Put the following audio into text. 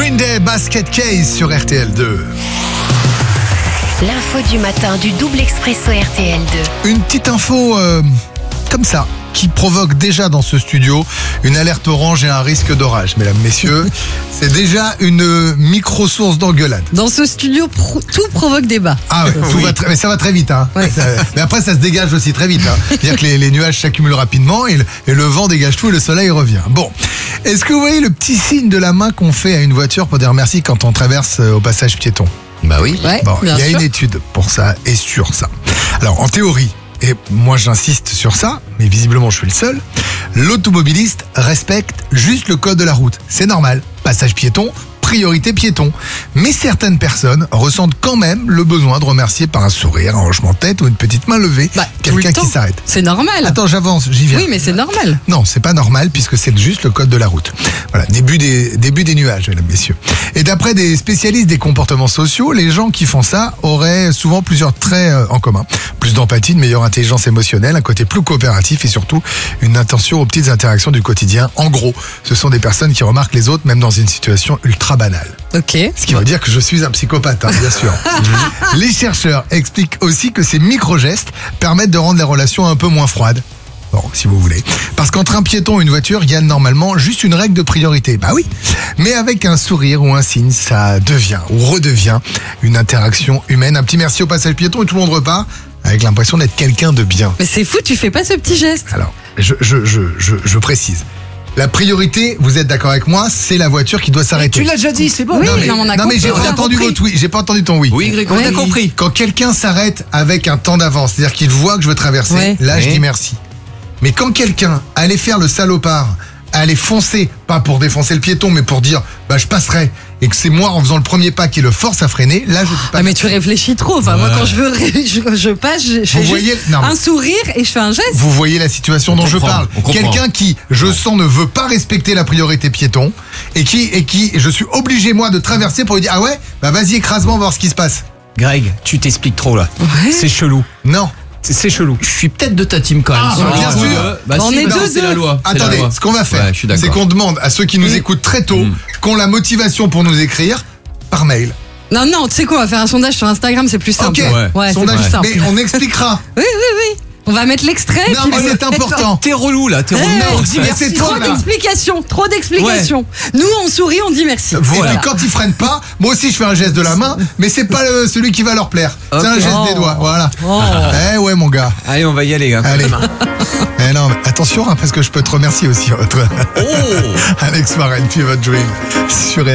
Green Day Basket Case sur RTL2. L'info du matin du double expresso RTL2. Une petite info comme ça qui provoque déjà dans ce studio une alerte orange et un risque d'orage. Mesdames, messieurs, c'est déjà une micro-source d'engueulade. Dans ce studio, tout provoque débat. Ah ouais, mais ça va très vite. Hein. Ouais. Mais après, ça se dégage aussi très vite. Hein. C'est-à-dire que les nuages s'accumulent rapidement et le vent dégage tout et le soleil revient. Bon, est-ce que vous voyez le petit signe de la main qu'on fait à une voiture pour dire merci quand on traverse au passage piéton? Bah oui. Ouais, Bon, il bien y a sûr. une étude pour ça et sur ça. Alors, en théorie, et moi j'insiste sur ça, mais visiblement je suis le seul, l'automobiliste respecte juste le code de la route. C'est normal. Passage piéton, priorité piéton. Mais certaines personnes ressentent quand même le besoin de remercier par un sourire, un hochement de tête ou une petite main levée Bah, tout quelqu'un le temps. qui s'arrête. C'est normal. Attends, j'avance, j'y viens. Oui, mais c'est normal. Non, c'est pas normal puisque c'est juste le code de la route. Voilà, début des nuages, mesdames, messieurs. Et d'après des spécialistes des comportements sociaux, les gens qui font ça auraient souvent plusieurs traits en commun. Plus d'empathie, une meilleure intelligence émotionnelle, un côté plus coopératif et surtout une attention aux petites interactions du quotidien. En gros, ce sont des personnes qui remarquent les autres même dans une situation ultra banale. Ok. Ce qui veut dire que je suis un psychopathe, hein, bien sûr. Les chercheurs expliquent aussi que ces micro-gestes permettent de rendre les relations un peu moins froides. Bon, si vous voulez. Parce qu'entre un piéton et une voiture, il y a normalement juste une règle de priorité. Bah oui. Mais avec un sourire ou un signe, ça devient ou redevient une interaction humaine. Un petit merci au passage piéton et tout le monde repart avec l'impression d'être quelqu'un de bien. Mais c'est fou, tu fais pas ce petit geste. Alors, je précise. La priorité, vous êtes d'accord avec moi, c'est la voiture qui doit s'arrêter. Tu l'as déjà dit, c'est bon. Oui, Non, on a mais compris, j'ai on a entendu compris. votre oui, j'ai pas entendu ton oui. Oui, Grégory, Oui. on a compris. Quand quelqu'un s'arrête avec un temps d'avance, c'est-à-dire qu'il voit que je veux traverser, Ouais. là je Oui. dis merci. Mais quand quelqu'un allait faire le salopard, allait foncer, pas pour défoncer le piéton, mais pour dire bah je passerai, et que c'est moi en faisant le premier pas qui le force à freiner, là je dis pas. Ah, mais tu réfléchis trop. Enfin, moi, quand je veux, je passe, je fais voyez- juste non, mais- un sourire et je fais un geste. Vous voyez la situation dont je comprend, parle. on comprend. Quelqu'un qui, je sens, ne veut pas respecter la priorité piéton et qui, je suis obligé moi de traverser pour lui dire ah ouais, bah vas-y écrase-moi, on va voir ce qui se passe. Greg, tu t'expliques trop là. Ouais. C'est chelou. Non. C'est chelou. Je suis peut-être de ta team quand même. Ah, sur bien le coup, sûr. Bah On si, est non, deux, c'est deux. la loi. c'est la Attendez, loi. ce qu'on va faire, Ouais, je suis d'accord. c'est qu'on demande à ceux qui nous écoutent très tôt, qu'ont la motivation pour nous écrire par mail. Non, tu sais quoi, on va faire un sondage sur Instagram, c'est plus simple. Ok, Ouais, c'est sondage, plus simple. mais on expliquera. Oui. On va mettre l'extrait. Non, puis mais c'est important. T'es relou là, t'es relou. Eh, On dit mais merci. c'est toi, Trop là. d'explications, trop d'explications. Nous, on sourit, on dit merci. Et puis quand ils freinent pas, moi aussi je fais un geste de la main, mais c'est pas celui qui va leur plaire. C'est un Ok. geste des doigts, voilà. Oh. Eh ouais mon gars. Allez, on va y aller, gars. Allez. Eh non, mais attention, hein, parce que je peux te remercier aussi, votre Oh Alex Varenne, puis votre Dream sur